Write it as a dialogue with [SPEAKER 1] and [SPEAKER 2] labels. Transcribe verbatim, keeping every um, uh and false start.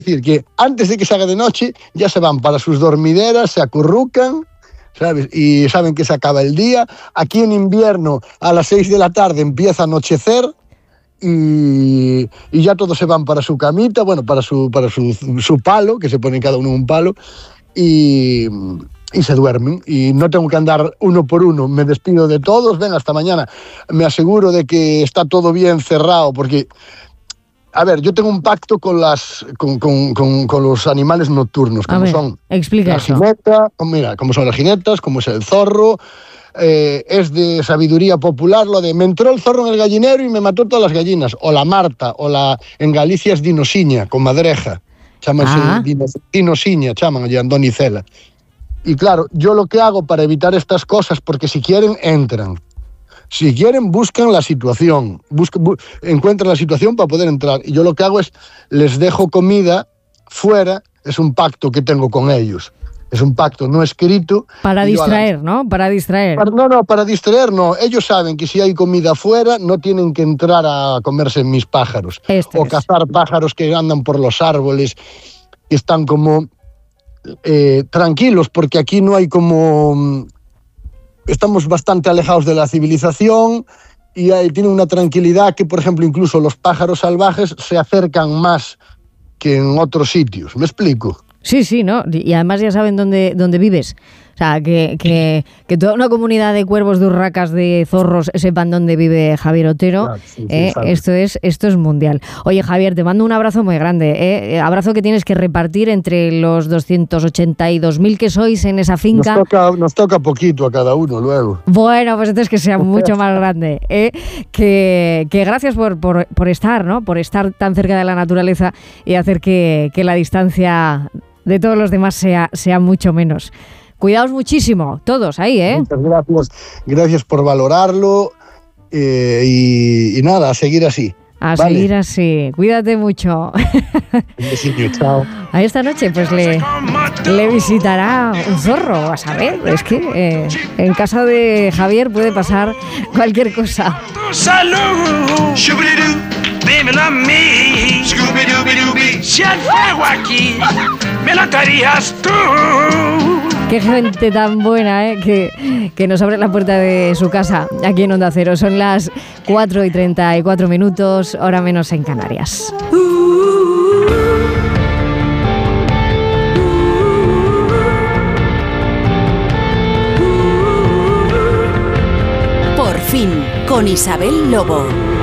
[SPEAKER 1] decir que antes de que se haga de noche ya se van para sus dormideras, se acurrucan, ¿sabes? Y saben que se acaba el día. Aquí en invierno a las seis de la tarde empieza a anochecer y, y ya todos se van para su camita, bueno, para su, para su, su palo, que se ponen cada uno un palo, y, y se duermen. Y no tengo que andar uno por uno, me despido de todos, ven, hasta mañana. Me aseguro de que está todo bien cerrado, porque... A ver, yo tengo un pacto con las con, con, con, con los animales nocturnos, como ver, son
[SPEAKER 2] explica
[SPEAKER 1] la
[SPEAKER 2] eso.
[SPEAKER 1] jineta, mira, como son las jinetas, como es el zorro, eh, es de sabiduría popular lo de me entró el zorro en el gallinero y me mató todas las gallinas, o la marta, o la en Galicia es dinosiña, con madreja, chámase ah. dinosiña, chaman allí Andonicela. Y claro, yo lo que hago para evitar estas cosas, porque si quieren, entran. Si quieren, buscan la situación, buscan, bu- encuentran la situación para poder entrar. Y yo lo que hago es, les dejo comida fuera, es un pacto que tengo con ellos. Es un pacto no escrito.
[SPEAKER 2] Para distraer,
[SPEAKER 1] la...
[SPEAKER 2] ¿no? Para distraer.
[SPEAKER 1] Para, no, no, para distraer no. Ellos saben que si hay comida fuera, no tienen que entrar a comerse mis pájaros.
[SPEAKER 2] Este
[SPEAKER 1] o
[SPEAKER 2] es.
[SPEAKER 1] cazar pájaros que andan por los árboles, que están como eh, tranquilos, porque aquí no hay como... Estamos bastante alejados de la civilización y hay, tiene una tranquilidad que, por ejemplo, incluso los pájaros salvajes se acercan más que en otros sitios. ¿Me explico?
[SPEAKER 2] Sí, sí, ¿no? Y además ya saben dónde, dónde vives. O sea, que, que, que toda una comunidad de cuervos, de urracas, de zorros sepan dónde vive Javier Otero. Claro, sí, sí, eh, esto es esto es mundial. Oye, Javier, te mando un abrazo muy grande. Eh. Abrazo que tienes que repartir entre los doscientos ochenta y dos mil que sois en esa finca.
[SPEAKER 1] Nos toca, nos toca poquito a cada uno luego.
[SPEAKER 2] Bueno, pues entonces que sea mucho más grande. Eh. Que, que gracias por, por, por estar, ¿no? Por estar tan cerca de la naturaleza y hacer que, que la distancia de todos los demás sea, sea mucho menos. Cuidaos muchísimo, todos ahí, ¿eh?
[SPEAKER 1] Muchas gracias. Gracias por valorarlo eh, y, y nada, a seguir así.
[SPEAKER 2] A
[SPEAKER 1] ¿vale?
[SPEAKER 2] seguir así. Cuídate mucho.
[SPEAKER 1] Un besito, chao.
[SPEAKER 2] A esta noche pues le, le visitará un zorro, a saber. Es que eh, en casa de Javier puede pasar cualquier cosa.
[SPEAKER 3] Salud, dímelo a mí, si al fuego aquí me lo darías tú.
[SPEAKER 2] Qué gente tan buena, ¿eh? que, que nos abre la puerta de su casa aquí en Onda Cero. Son las cuatro y treinta y cuatro minutos, hora menos en Canarias.
[SPEAKER 4] Por fin, con Isabel Lobo.